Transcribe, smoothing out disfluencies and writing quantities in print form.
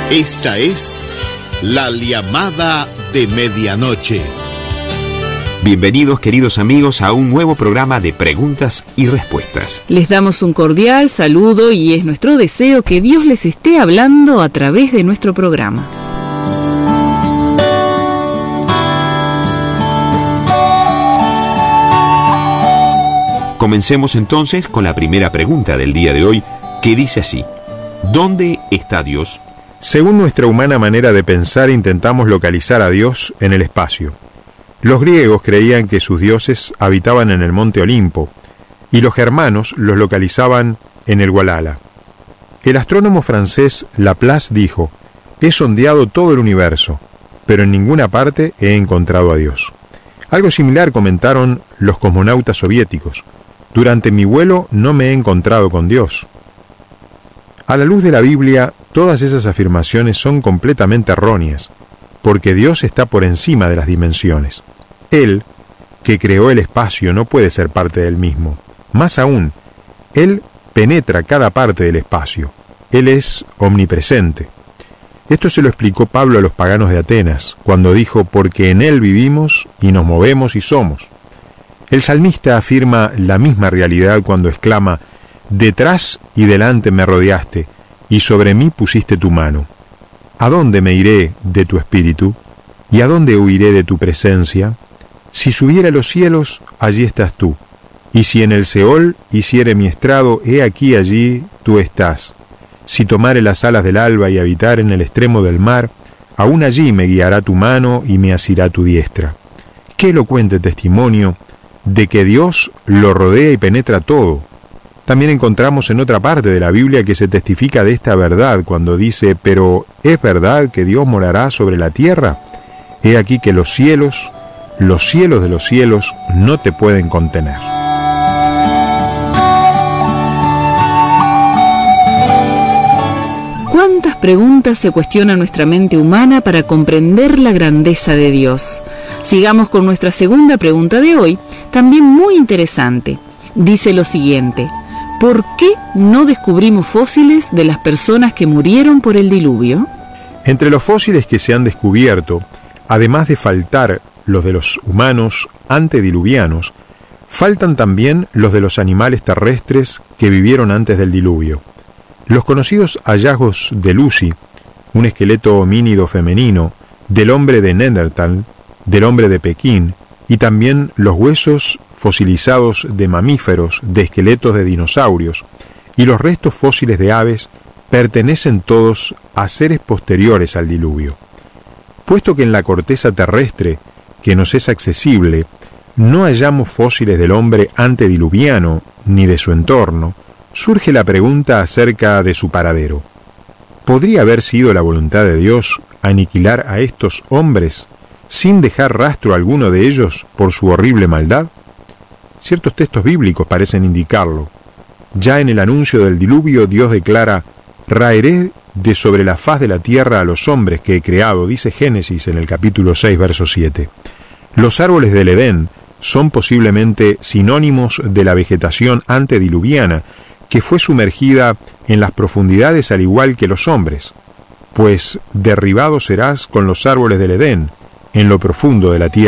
Esta es la llamada de medianoche. Bienvenidos, queridos amigos, a un nuevo programa de preguntas y respuestas. Les damos un cordial saludo y es nuestro deseo que Dios les esté hablando a través de nuestro programa. Comencemos entonces con la primera pregunta del día de hoy, que dice así: ¿dónde está Dios? Según nuestra humana manera de pensar, intentamos localizar a Dios en el espacio. Los griegos creían que sus dioses habitaban en el monte Olimpo, y los germanos los localizaban en el Walhalla. El astrónomo francés Laplace dijo: «He sondeado todo el universo, pero en ninguna parte he encontrado a Dios». Algo similar comentaron los cosmonautas soviéticos: «Durante mi vuelo no me he encontrado con Dios». A la luz de la Biblia, todas esas afirmaciones son completamente erróneas, porque Dios está por encima de las dimensiones. Él, que creó el espacio, no puede ser parte del mismo. Más aún, Él penetra cada parte del espacio. Él es omnipresente. Esto se lo explicó Pablo a los paganos de Atenas, cuando dijo: «Porque en Él vivimos y nos movemos y somos». El salmista afirma la misma realidad cuando exclama: «Detrás y delante me rodeaste, y sobre mí pusiste tu mano. ¿A dónde me iré de tu espíritu? ¿Y a dónde huiré de tu presencia? Si subiera a los cielos, allí estás tú. Y si en el Seol hiciere mi estrado, he aquí allí tú estás. Si tomare las alas del alba y habitar en el extremo del mar, aún allí me guiará tu mano y me asirá tu diestra». Qué elocuente testimonio de que Dios lo rodea y penetra todo. También encontramos en otra parte de la Biblia que se testifica de esta verdad cuando dice: «Pero ¿es verdad que Dios morará sobre la tierra? He aquí que los cielos de los cielos no te pueden contener». ¿Cuántas preguntas se cuestiona nuestra mente humana para comprender la grandeza de Dios? Sigamos con nuestra segunda pregunta de hoy, también muy interesante. Dice lo siguiente: ¿por qué no descubrimos fósiles de las personas que murieron por el diluvio? Entre los fósiles que se han descubierto, además de faltar los de los humanos antediluvianos, faltan también los de los animales terrestres que vivieron antes del diluvio. Los conocidos hallazgos de Lucy, un esqueleto homínido femenino, del hombre de Neandertal, del hombre de Pekín, y también los huesos fosilizados de mamíferos, de esqueletos de dinosaurios, y los restos fósiles de aves, pertenecen todos a seres posteriores al diluvio. Puesto que en la corteza terrestre, que nos es accesible, no hallamos fósiles del hombre antediluviano ni de su entorno, surge la pregunta acerca de su paradero. ¿Podría haber sido la voluntad de Dios aniquilar a estos hombres sin dejar rastro alguno de ellos por su horrible maldad? Ciertos textos bíblicos parecen indicarlo. Ya en el anuncio del diluvio, Dios declara: «Raeré de sobre la faz de la tierra a los hombres que he creado», dice Génesis en el capítulo 6, verso 7. Los árboles del Edén son posiblemente sinónimos de la vegetación antediluviana, que fue sumergida en las profundidades al igual que los hombres. Pues derribado serás con los árboles del Edén, en lo profundo de la tierra.